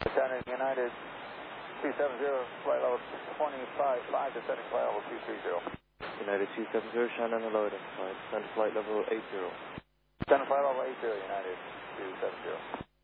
Shannon United 270, flight level 25.5, descending flight level 230. United 270, Shannon, hello, identified. Descend flight level 80. Descend flight level 80, United 270.